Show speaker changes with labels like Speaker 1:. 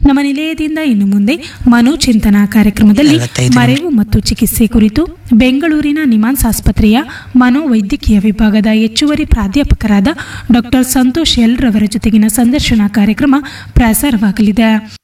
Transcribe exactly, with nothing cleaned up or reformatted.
Speaker 1: ನಮ್ಮ ನಿಲಯದಿಂದ ಇನ್ನು ಮುಂದೆ ಮನೋಚಿಂತನಾ ಕಾರ್ಯಕ್ರಮದಲ್ಲಿ ಮರೆವು ಮತ್ತು ಚಿಕಿತ್ಸೆ ಕುರಿತು ಬೆಂಗಳೂರಿನ ನಿಮಾನ್ಸ್ ಆಸ್ಪತ್ರೆಯ ಮನೋವೈದ್ಯಕೀಯ ವಿಭಾಗದ ಹೆಚ್ಚುವರಿ ಪ್ರಾಧ್ಯಾಪಕರಾದ ಡಾಕ್ಟರ್ ಸಂತೋಷ್ ಎಲ್ ರವರ ಜೊತೆಗಿನ ಸಂದರ್ಶನ ಕಾರ್ಯಕ್ರಮ ಪ್ರಸಾರವಾಗಲಿದೆ.